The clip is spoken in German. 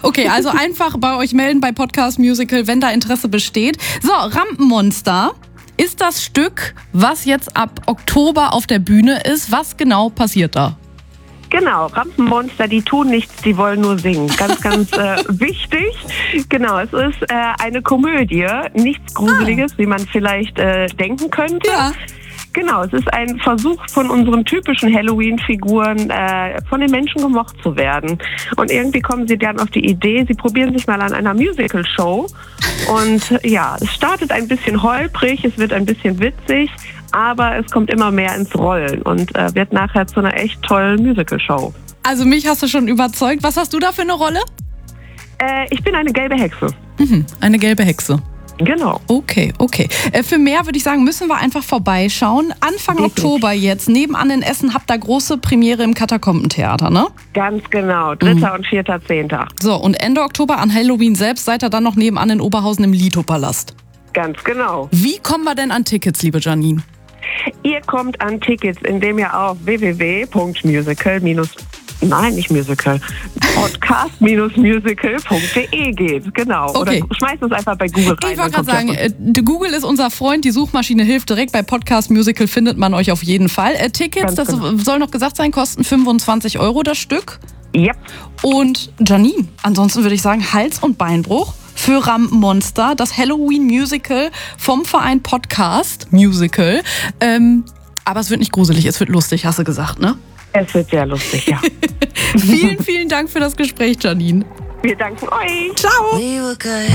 Okay, also einfach bei euch melden bei Podcast Musical, wenn da Interesse besteht. So, Rampenmonster ist das Stück, was jetzt ab Oktober auf der Bühne ist. Was genau passiert da? Genau, Rampenmonster, die tun nichts, die wollen nur singen. Ganz, ganz wichtig. Genau, es ist eine Komödie, nichts Gruseliges, wie man vielleicht denken könnte. Ja. Genau, es ist ein Versuch von unseren typischen Halloween-Figuren, von den Menschen gemocht zu werden. Und irgendwie kommen sie dann auf die Idee, sie probieren sich mal an einer Musical-Show. Und ja, es startet ein bisschen holprig, es wird ein bisschen witzig, aber es kommt immer mehr ins Rollen und wird nachher zu einer echt tollen Musical-Show. Also mich hast du schon überzeugt. Was hast du da für eine Rolle? Ich bin eine gelbe Hexe. Eine gelbe Hexe. Genau. Okay. Für mehr würde ich sagen, müssen wir einfach vorbeischauen. Anfang Oktober jetzt, nebenan in Essen, habt ihr große Premiere im Katakombentheater, ne? Ganz genau, 3. und 4.10. So, und Ende Oktober an Halloween selbst seid ihr dann noch nebenan in Oberhausen im Lido-Palast. Ganz genau. Wie kommen wir denn an Tickets, liebe Janine? Ihr kommt an Tickets, indem ihr auf podcast-musical.de geht. Genau. Okay. Oder schmeißt es einfach bei Google rein. Ich wollte gerade sagen, Google ist unser Freund, die Suchmaschine hilft direkt. Bei Podcast Musical findet man euch auf jeden Fall. Tickets, Ganz genau. Das soll noch gesagt sein, kosten 25 € das Stück. Yep. Und Janine, ansonsten würde ich sagen, Hals- und Beinbruch für Rampenmonster, das Halloween-Musical vom Verein Podcast Musical. Aber es wird nicht gruselig, es wird lustig, hast du gesagt, ne? Es wird sehr lustig, ja. Vielen, vielen Dank für das Gespräch, Janine. Wir danken euch. Ciao. We were good.